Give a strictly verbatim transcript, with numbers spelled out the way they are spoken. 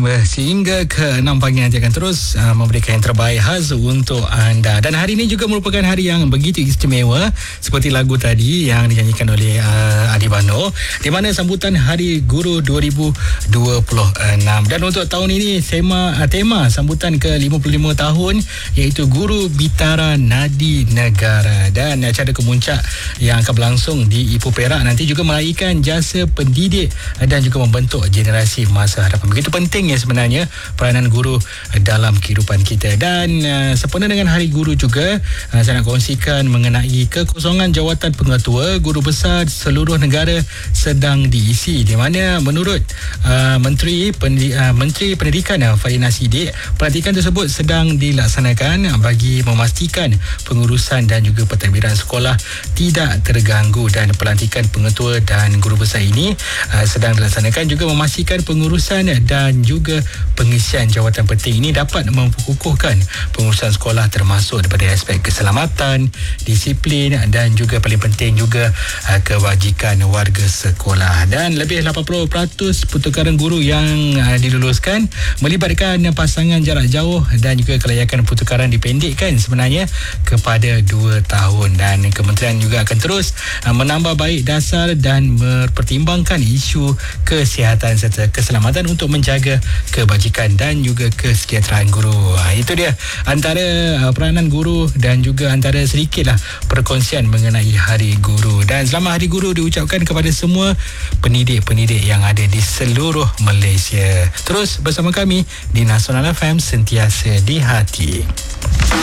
sehingga ke enam pagi nanti akan terus uh, memberikan yang terbaik khas untuk anda. Dan hari ini juga merupakan hari yang begitu istimewa seperti lagu tadi yang dinyanyikan oleh uh, Adi Bano, di mana sambutan Hari Guru dua ribu dua puluh enam. Dan untuk tahun ini tema uh, tema sambutan ke lima puluh lima tahun iaitu Guru Bitara Nadi Negara. Dan acara kemuncak yang akan berlangsung di Ipoh Perak nanti juga meraihkan jasa pendidik dan juga membentuk generasi masa hadapan. Begitu penting ya sebenarnya peranan guru dalam kehidupan kita. Dan uh, sempena dengan Hari Guru juga, uh, saya nak kongsikan mengenai kekosongan jawatan pengetua guru besar seluruh negara sedang diisi, di mana menurut uh, Menteri Pendi- uh, Menteri Pendidikan uh, Fadhil Nasidik, pelantikan tersebut sedang dilaksanakan bagi memastikan pengurusan dan juga pentadbiran sekolah tidak terganggu. Dan pelantikan pengetua dan guru besar ini uh, sedang dilaksanakan juga memastikan pengurusan dan juga pengisian jawatan penting ini dapat memperkukuhkan pengurusan sekolah, termasuk daripada aspek keselamatan, disiplin dan juga paling penting juga uh, kewajikan warga sekolah. Dan lebih lapan puluh peratus pertukaran guru yang uh, diluluskan melibatkan pasangan jarak jauh, dan juga kelayakan pertukaran dipendekkan sebenarnya kepada dua tahun. Dan kementerian juga akan terus uh, menambah baik dasar dan mempertimbangkan isu kesihatan serta keselamatan untuk menjaga kebajikan dan juga kesejahteraan guru. Ha, itu dia antara uh, peranan guru dan juga antara sedikitlah perkongsian mengenai Hari Guru. Dan selamat Hari Guru diucapkan kepada semua pendidik-pendidik yang ada di seluruh Malaysia. Terus bersama kami di Nasional F M, sentiasa di hati.